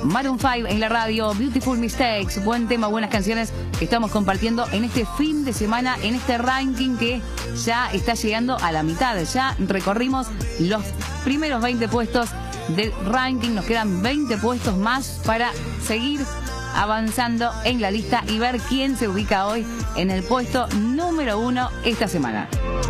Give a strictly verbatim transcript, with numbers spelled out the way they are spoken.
Maroon cinco en la radio, Beautiful Mistakes, buen tema, buenas canciones que estamos compartiendo en este fin de semana, en este ranking que ya está llegando a la mitad. Ya recorrimos los primeros veinte puestos del ranking, nos quedan veinte puestos más para seguir avanzando en la lista y ver quién se ubica hoy en el puesto número uno esta semana.